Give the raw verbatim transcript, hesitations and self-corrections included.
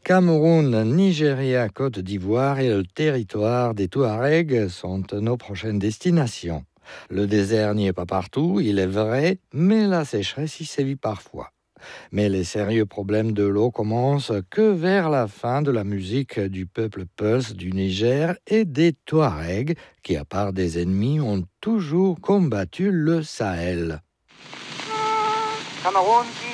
Cameroun, Nigeria, Côte d'Ivoire et le territoire des Touaregs sont nos prochaines destinations. Le désert n'y est pas partout, il est vrai, mais la sécheresse y sévit parfois. Mais les sérieux problèmes de l'eau commencent que vers la fin de la musique du peuple Peulh du Niger et des Touaregs, qui, à part des ennemis, ont toujours combattu le Sahel. Cameroun